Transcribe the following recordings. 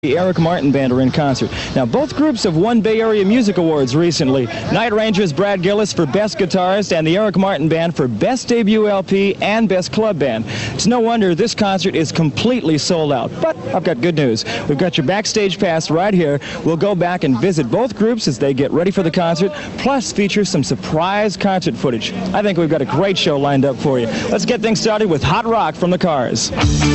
The Eric Martin Band are in concert. Now, both groups have won Bay Area Music Awards recently. Night Ranger's Brad Gillis for Best Guitarist and the Eric Martin Band for Best Debut LP and Best Club Band. It's no wonder this concert is completely sold out. But I've got good news. We've got your backstage pass right here. We'll go back and visit both groups as they get ready for the concert, plus feature some surprise concert footage. I think we've got a great show lined up for you. Let's get things started with Hot Rock from the Cars.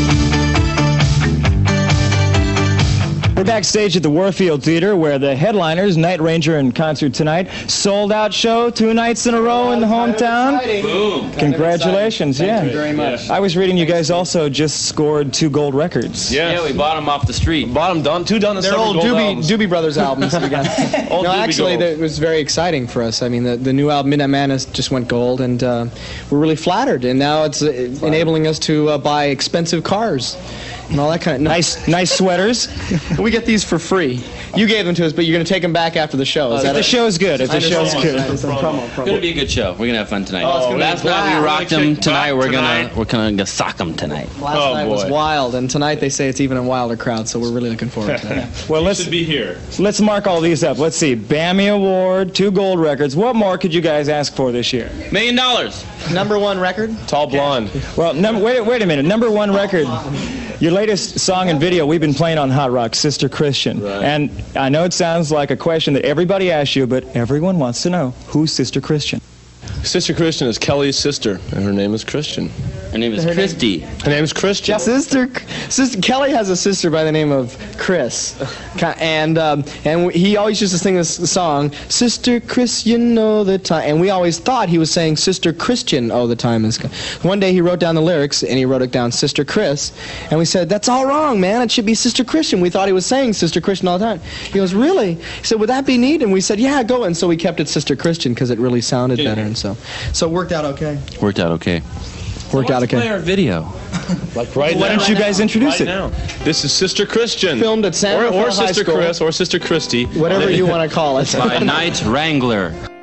We're backstage at the Warfield Theater, where the headliners, Night Ranger in concert tonight, sold-out show 2 nights in a row in the hometown. Boom! Congratulations, yeah. Thank you very much. I was reading you guys also just scored 2 gold records. Yeah, we bought them off the street. Bought them done. 2 done. They're old Doobie Brothers albums. We got. No, actually, it was very exciting for us. I mean, the new album Midnight Madness just went gold, and we're really flattered. And now it's enabling us to buy expensive cars and all that kind of nice sweaters. We get these for free. You gave them to us, but you're going to take them back after the show. If the show's good. If the show's good. It's going to be a good show. We're going to have fun tonight. Last night we rocked them. Tonight we're gonna sock them tonight. Last night was wild, and tonight they say it's even a wilder crowd, so we're really looking forward to that. Well, should be here. Let's mark all these up. Let's see. BAMI Award, 2 gold records. What more could you guys ask for this year? $1 million. #1 record? Tall Blonde. Well, wait a minute. #1 record. Your latest song and video we've been playing on Hot Rock, Sister Christian. Right. And I know it sounds like a question that everybody asks you, but everyone wants to know, who's Sister Christian? Sister Christian is Kelly's sister, and her name is Christian. Her name is Christy. Her name is Christian. Sister Kelly has a sister by the name of Chris, and he always used to sing this song, Sister Christian all the time, and we always thought he was saying Sister Christian all the time. One day he wrote down the lyrics, and he wrote it down Sister Chris, and we said, that's all wrong, man, it should be Sister Christian. We thought he was saying Sister Christian all the time. He goes, really? He said, would that be neat? And we said, yeah, go, and so we kept it Sister Christian because it really sounded better, and so it worked out okay. Worked out okay. Play our video. Like right now. Why don't you guys introduce it? Now. This is Sister Christian. Filmed at San Rafael or High Sister School. Chris or Sister Christy. Whatever you want to call it. By Night Wrangler.